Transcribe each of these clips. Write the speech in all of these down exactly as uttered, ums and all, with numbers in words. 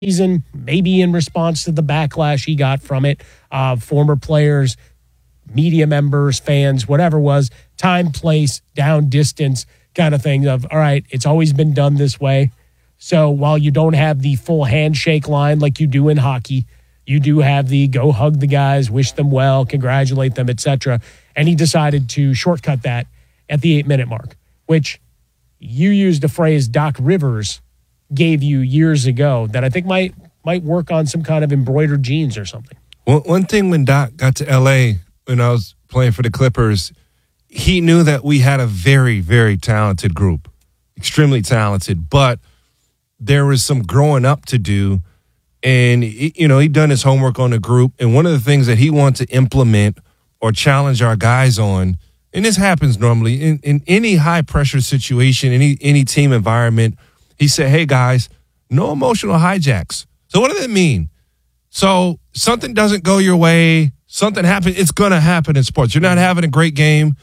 season, maybe in response to the backlash he got from it, uh, former players, media members, fans, whatever it was, time, place, down, distance kind of thing of, all right, it's always been done this way. So while you don't have the full handshake line like you do in hockey, you do have the go hug the guys, wish them well, congratulate them, et cetera. And he decided to shortcut that at the eight-minute mark, which you used a phrase Doc Rivers gave you years ago that I think might might work on some kind of embroidered jeans or something. Well, one thing when Doc got to L A when I was playing for the Clippers, he knew that we had a very, very talented group, extremely talented, but there was some growing up to do. And, you know, he'd done his homework on the group. And one of the things that he wanted to implement or challenge our guys on, and this happens normally in, in any high pressure situation, any any team environment, he said, hey, guys, no emotional hijacks. So what does that mean? So something doesn't go your way, something happens, it's going to happen in sports. You're not having a great game.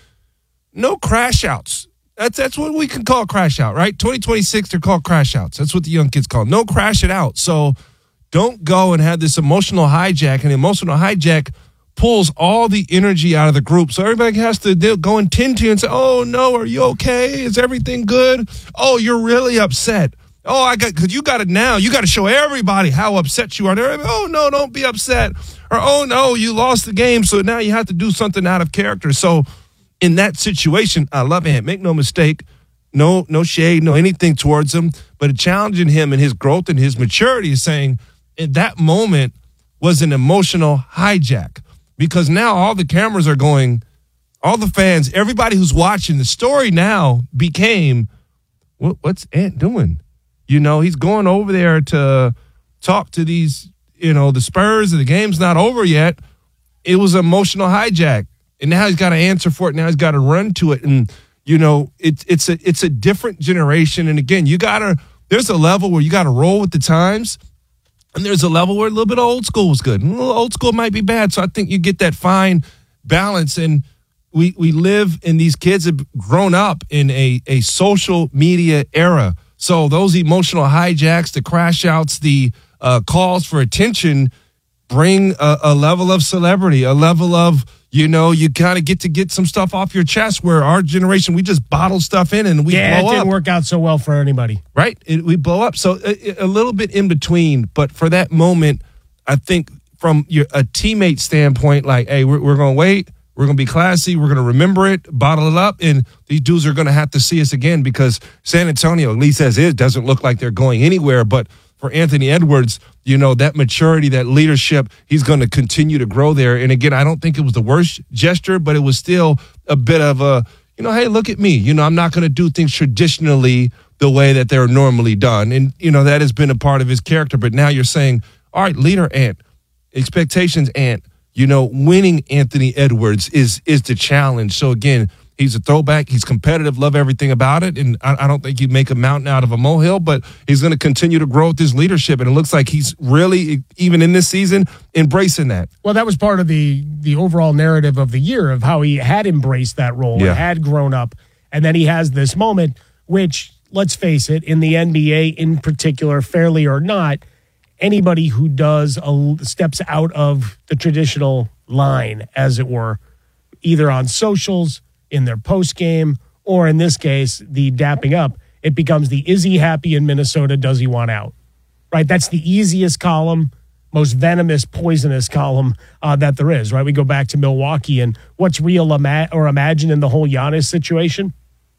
No crash outs. That's that's what we can call crash out, right? twenty twenty-six, they're called crash outs. That's what the young kids call it. No crash it out. So don't go and have this emotional hijack. And emotional hijack pulls all the energy out of the group. So everybody has to go and tend to and say, oh, no, are you okay? Is everything good? Oh, you're really upset. Oh, I got, because you got it now. You got to show everybody how upset you are. They're, oh, no, don't be upset. Or, oh, no, you lost the game, so now you have to do something out of character. So in that situation, I love it. Make no mistake. No, no shade, no anything towards him. But challenging him and his growth and his maturity is saying in that moment was an emotional hijack. Because now all the cameras are going, all the fans, everybody who's watching, the story now became, what, what's Ant doing? You know, he's going over there to talk to these, you know, the Spurs, and the game's not over yet. It was an emotional hijack. And now he's got to answer for it. Now he's got to run to it. And, you know, it's it's a it's a different generation. And again, you got to, there's a level where you got to roll with the times. And there's a level where a little bit of old school was good. And a little old school might be bad. So I think you get that fine balance. And we we live, and these kids have grown up in a, a social media era. So those emotional hijacks, the crash outs, the uh, calls for attention bring a, a level of celebrity, a level of, you know, you kind of get to get some stuff off your chest, where our generation, we just bottle stuff in and we yeah, blow up. Yeah, it didn't work out so well for anybody. Right? It, we blow up. So a, a little bit in between. But for that moment, I think from your, a teammate standpoint, like, hey, we're, we're going to wait. We're going to be classy. We're going to remember it, bottle it up. And these dudes are going to have to see us again, because San Antonio, at least as is, doesn't look like they're going anywhere. But for Anthony Edwards, you know, that maturity, that leadership, he's going to continue to grow there. And again, I don't think it was the worst gesture, but it was still a bit of a, you know, hey, look at me. You know, I'm not going to do things traditionally the way that they're normally done. And, you know, that has been a part of his character. But now you're saying, all right, leader Ant, expectations Ant, you know, winning Anthony Edwards is is the challenge. So again, he's a throwback. He's competitive. Love everything about it. And I, I don't think you make a mountain out of a molehill, but he's going to continue to grow with his leadership. And it looks like he's really, even in this season, embracing that. Well, that was part of the the overall narrative of the year, of how he had embraced that role, yeah, and had grown up. And then he has this moment, which, let's face it, in the N B A in particular, fairly or not, anybody who does a, steps out of the traditional line, as it were, either on socials, in their post game, or in this case, the dapping up, it becomes the is he happy in Minnesota, does he want out? Right? That's the easiest column, most venomous, poisonous column uh, that there is, right? We go back to Milwaukee, and what's real ima- or imagine in the whole Giannis situation?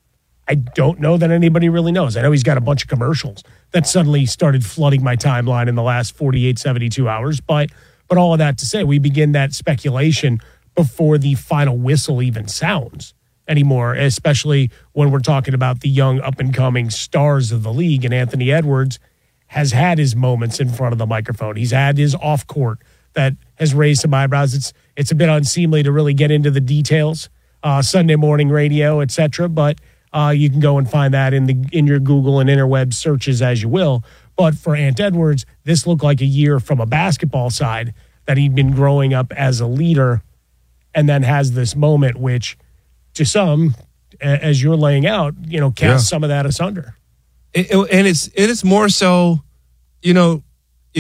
I don't know that anybody really knows. I know he's got a bunch of commercials that suddenly started flooding my timeline in the last forty-eight, seventy-two hours, but but all of that to say, we begin that speculation before the final whistle even sounds anymore, especially when we're talking about the young up-and-coming stars of the league. And Anthony Edwards has had his moments in front of the microphone. He's had his off-court that has raised some eyebrows. It's it's a bit unseemly to really get into the details, uh, Sunday morning radio, et cetera, but uh, you can go and find that in the in your Google and interweb searches as you will. But for Ant Edwards, this looked like a year from a basketball side that he'd been growing up as a leader, and then has this moment which, to some, as you're laying out, you know, cast yeah. some of that asunder. It, it, and it's it is more so, you know,